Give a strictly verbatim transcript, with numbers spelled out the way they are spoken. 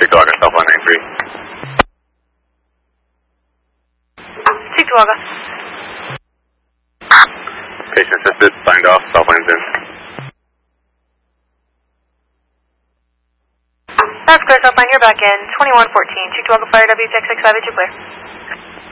Cheektowaga, Southline nine three. Cheektowaga. Patient assisted, signed off, Southline's in. That's clear, Southline, you're back in. twenty-one fourteen, Cheektowaga Fire W X six five, it's you clear.